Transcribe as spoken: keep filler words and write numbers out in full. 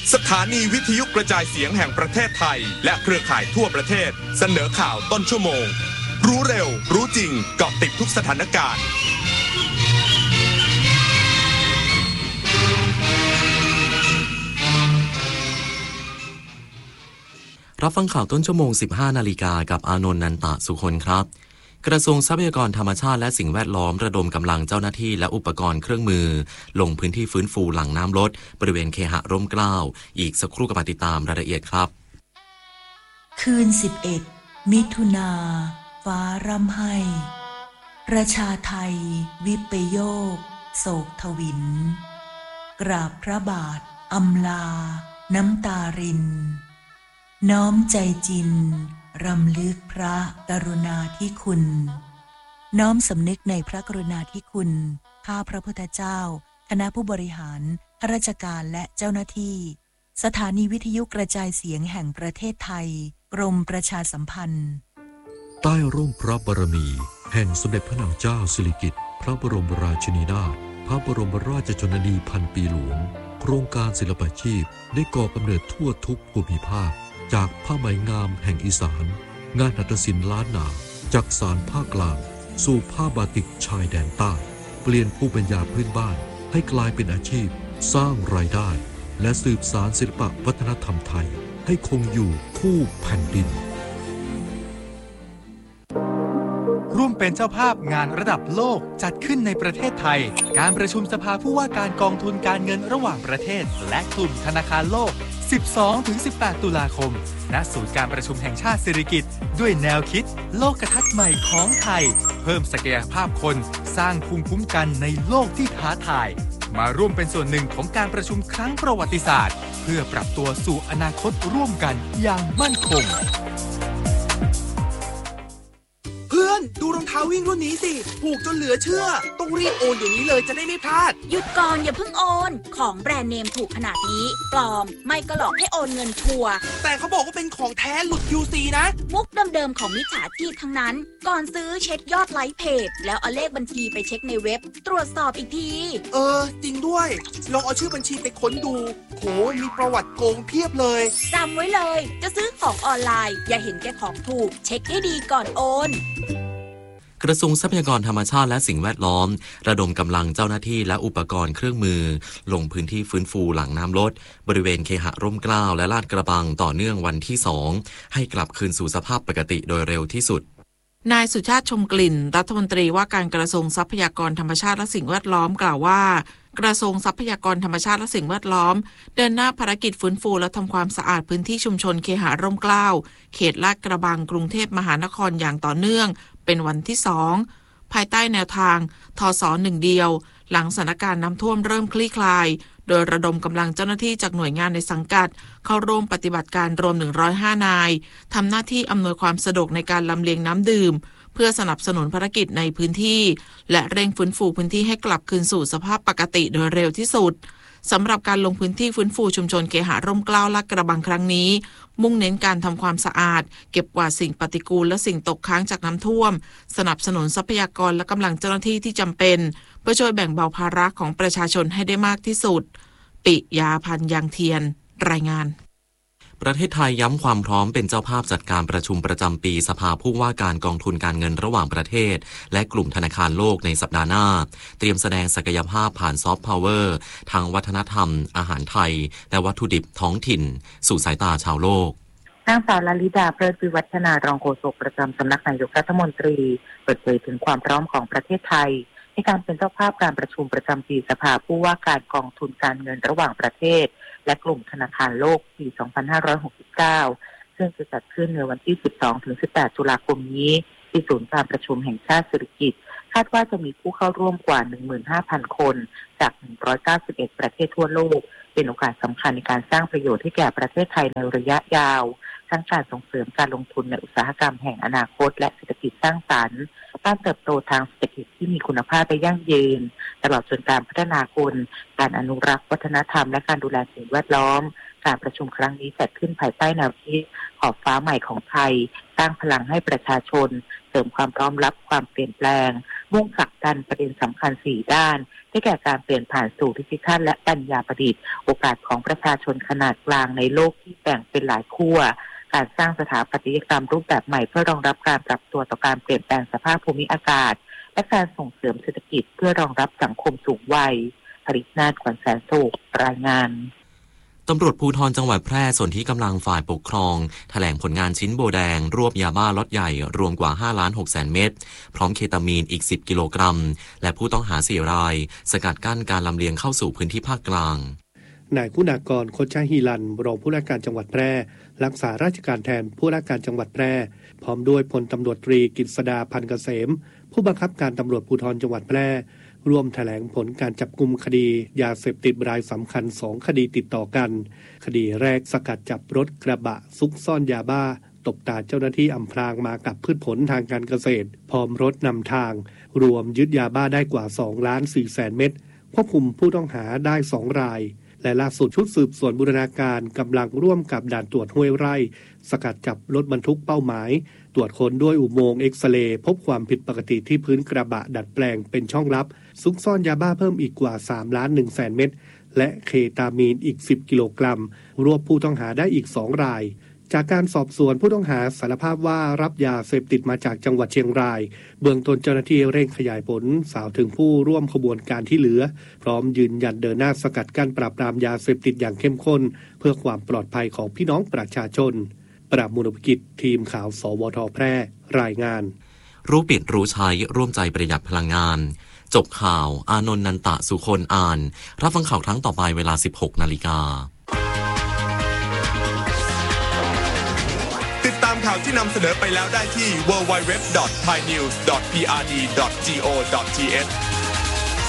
สถานีวิทยุกระจายเสียงแห่งประเทศไทยและเครือข่ายทั่วประเทศเสนอข่าวต้นชั่วโมงรู้เร็วรู้จริงเกาะติดทุกสถานการณ์รับฟังข่าวต้นชั่วโมง สิบห้า นาฬิกากับอานนท์ นันตะสุคนครับกระทรวงทรัพยากรธรรมชาติและสิ่งแวดล้อมระดมกำลังเจ้าหน้าที่และอุปกรณ์เครื่องมือลงพื้นที่ฟื้นฟูหลังน้ำลดบริเวณเคหะร่มเกล้าอีกสักครู่กับมาติดตามรายละเอียดครับคืนสิบเอ็ดมิถุนาฟ้าร่ำไห้ประชาไทยวิปโยคโศกทวินกราบพระบาทอำลาน้ำตารินน้อมใจจินรำลึกพระกรุณาธิคุณน้อมสำนึกในพระกรุณาธิคุณข้าพระพุทธเจ้าคณะผู้บริหารข้าราชการและเจ้าหน้าที่สถานีวิทยุกระจายเสียงแห่งประเทศไทยกรมประชาสัมพันธ์ใต้ร่มพระบารมีแห่งสมเด็จพระนางเจ้าสิริกิติ์พระบรมราชินีนาถพระบรมราชชนนีพันปีหลวงโครงการศิลปาชีพได้ก่อกำเนิดทั่วทุกภูมิภาคจากผ้าไหมงามแห่งอีสานงานหัตถศิลป์ล้านนาจากสารภาคกลางสู่ผ้าบาติกชายแดนใต้เปลี่ยนภูมิปัญญาพื้นบ้านให้กลายเป็นอาชีพสร้างรายได้และสืบสานศิลปวัฒนธรรมไทยให้คงอยู่คู่แผ่นดินร่วมเป็นเจ้าภาพงานระดับโลกจัดขึ้นในประเทศไทยการประชุมสภาผู้ว่าการกองทุนการเงินระหว่างประเทศและกลุ่มธนาคารโลก สิบสองถึงสิบแปด ตุลาคมณศูนย์การประชุมแห่งชาติสิริกิติ์ด้วยแนวคิดโลกทัศน์ใหม่ของไทยเพิ่มศักยภาพคนสร้างภูมิคุ้มกันในโลกที่ท้าทายมาร่วมเป็นส่วนหนึ่งของการประชุมครั้งประวัติศาสตร์เพื่อปรับตัวสู่อนาคตร่วมกันอย่างมั่นคงเพื่อนดูรองเท้าวิ่งรุ่นนี้สิถูกจนเหลือเชื่อต้องรีบโอนเดี๋ยวนี้เลยจะได้ไม่พลาดหยุดก่อนอย่าเพิ่งโอนของแบรนด์เนมถูกขนาดนี้ปลอมไม่ก็หลอกให้โอนเงินชัวร์แต่เขาบอกว่าเป็นของแท้หลุด คิว ซี นะมุกเดิมๆของมิจฉาชีพทั้งนั้นก่อนซื้อเช็คยอดไลค์เพจแล้วเอาเลขบัญชีไปเช็คในเว็บตรวจสอบอีกทีเออจริงด้วยลองเอาชื่อบัญชีไปค้นดูโหมีประวัติโกงเพียบเลยจำไว้เลยจะซื้อของออนไลน์อย่าเห็นแก่ของถูกเช็คให้ดีก่อนโอนกระทรวงทรัพยากรธรรมชาติและสิ่งแวดล้อมระดมกำลังเจ้าหน้าที่และอุปกรณ์เครื่องมือลงพื้นที่ฟื้นฟูหลังน้ำลดบริเวณเคหะร่มเกล้าและลาดกระบังต่อเนื่องวันที่สองให้กลับคืนสู่สภาพปกติโดยเร็วที่สุดนายสุชาติชมกลิ่นรัฐมนตรีว่าการกระทรวงทรัพยากรธรรมชาติและสิ่งแวดล้อมกล่าวว่ากระทรวงทรัพยากรธรรมชาติและสิ่งแวดล้อมเดินหน้าภารกิจฟื้นฟูและทำความสะอาดพื้นที่ชุมชนเคหะร่มเกล้าเขตลาดกระบังกรุงเทพมหานครอย่างต่อเนื่องเป็นวันที่สองภายใต้แนวทางทส.หนึ่งเดียวหลังสถานการณ์น้ำท่วมเริ่มคลี่คลายโดยระดมกำลังเจ้าหน้าที่จากหน่วยงานในสังกัดเข้าร่วมปฏิบัติการรวมหนึ่งร้อยห้านายทำหน้าที่อำนวยความสะดวกในการลำเลียงน้ำดื่มเพื่อสนับสนุนภารกิจในพื้นที่และเร่งฟื้นฟูพื้นที่ให้กลับคืนสู่สภาพปกติโดยเร็วที่สุดสำหรับการลงพื้นที่ฟื้นฟูชุมชนเคหะร่มเกล้าลาดกระบังครั้งนี้มุ่งเน้นการทำความสะอาดเก็บกวาดสิ่งปฏิกูลและสิ่งตกค้างจากน้ำท่วมสนับสนุนทรัพยากรและกำลังเจ้าหน้าที่ที่จำเป็นเพื่อช่วยแบ่งเบาภาระของประชาชนให้ได้มากที่สุดปิยาพันธ์ยางเทียนรายงานประเทศไทยย้ำความพร้อมเป็นเจ้าภาพจัดการประชุมประจำปีสภาผู้ว่าการกองทุนการเงินระหว่างประเทศและกลุ่มธนาคารโลกในสัปดาห์หน้าเตรียมแสดงศักยภาพผ่านซอฟต์พาวเวอร์ทางวัฒนธรรมอาหารไทยและวัตถุดิบท้องถิ่นสู่สายตาชาวโลกนางสาวลลิดาเพลิดวิวัฒนารองโฆษกประจำสำนักนายกรัฐมนตรีเปิดเผยถึงความพร้อมของประเทศไทยในการเป็นเจ้าภาพการประชุมประจำปีสภาผู้ว่าการกองทุนการเงินระหว่างประเทศและกลุ่มธนาคารโลกปี สองพันห้าร้อยหกสิบเก้า ซึ่งจะจัดขึ้นในวันที่ สิบสองถึงสิบแปด ตุลาคมนี้ที่ศูนย์การประชุมแห่งชาติสิริกิติ์คาดว่าจะมีผู้เข้าร่วมกว่า หนึ่งหมื่นห้าพัน คนจากหนึ่งร้อยเก้าสิบเอ็ดประเทศทั่วโลกเป็นโอกาสสำคัญในการสร้างประโยชน์ให้แก่ประเทศไทยในระยะยาวทั้งการส่งเสริมการลงทุนในอุตสาหกรรมแห่งอนาคตและเศรษฐกิจสร้างสรรค์การเติบโตทางเศรษฐกิจที่มีคุณภาพและยั่งยืนตลอดจนการพัฒนาคนการอนุรักษ์วัฒนธรรมและการดูแลสิ่งแวดล้อมการประชุมครั้งนี้จัดขึ้นภายใต้แนวคิดขอบฟ้าใหม่ของไทยสร้างพลังให้ประชาชนเสริมความพร้อมรับความเปลี่ยนแปลงมุ่งผลักดันประเด็นสำคัญสี่ด้านได้แก่การเปลี่ยนผ่านสู่ดิจิทัลและปัญญาประดิษฐ์โอกาสของประชาชนขนาดกลางในโลกที่แบ่งเป็นหลายขั้วการสร้างสถาปัตยกรรมรูปแบบใหม่เพื่อรองรับการปรับตัวต่อการเปลี่ยนแปลงสภาพภูมิอากาศและการส่งเสริมเศรษฐกิจเพื่อรองรับสังคมสูงวัยผลิตนาฏขวัญแสนสุขรายงานตำรวจภูธรจังหวัดแพร่ส่วนที่กำลังฝ่ายปกครองแถลงผลงานชิ้นโบแดงรวบยาบ้าล็อตใหญ่รวมกว่าห้าล้านหกแสนเม็ดพร้อมเคตามีนอีกสิบกิโลกรัมและผู้ต้องหาสี่รายสกัดกั้นการลำเลียงเข้าสู่พื้นที่ภาคกลางนายคุณากร โคชฮีรันรองผู้ว่าการจังหวัดแพร่รักษาราชการแทนผู้ว่าการจังหวัดแพร่พร้อมด้วยพลตำรวจตรีกฤษดาพันเกษมผู้บังคับการตำรวจภูธรจังหวัดแพร่ร่วมแถลงผลการจับกุมคดียาเสพติดรายสำคัญสองคดีติดต่อกันคดีแรกสกัดจับรถกระบะซุกซ่อนยาบ้าตบตาเจ้าหน้าที่อำพรางมากับพืชผลทางการเกษตรพร้อมรถนำทางรวมยึดยาบ้าได้กว่าสองล้านสี่แสนเม็ดควบคุมผู้ต้องหาได้สองรายและล่าสุดชุดสืบสวนบูรณาการกำลังร่วมกับด่านตรวจห้วยไร่สกัดจับรถบรรทุกเป้าหมายตรวจค้นด้วยอุโมงค์เอ็กซเรย์พบความผิดปกติที่พื้นกระบะดัดแปลงเป็นช่องลับซุกซ่อนยาบ้าเพิ่มอีกกว่าสามล้านหนึ่งแสนเม็ดและเคตามีนอีกสิบกิโลกรัมรวบผู้ต้องหาได้อีกสองรายจากการสอบสวนผู้ต้องหาสารภาพว่ารับยาเสพติดมาจากจังหวัดเชียงรายเบื้องต้นเจ้าหน้าที่เร่งขยายผลสาวถึงผู้ร่วมขบวนการที่เหลือพร้อมยืนยันเดินหน้าสกัดกั้นปราบปรามยาเสพติดอย่างเข้มข้นเพื่อความปลอดภัยของพี่น้องประชาชนปราบมูลกิจทีมข่าวสวทแพร่รายงานรู้ปิดรู้ใช้ร่วมใจประหยัดพลังงานจบข่าวอานนท์นันตะสุคนอ่านรับฟังข่าวครั้งต่อไปเวลา สิบหกนาฬิกาติดตามข่าวที่นำเสนอไปแล้วได้ที่ ดับเบิลยู ดับเบิลยู ดับเบิลยู ดอท ไทยนิวส์ ดอท พี อาร์ ดี ดอท จี โอ ดอท ที เอช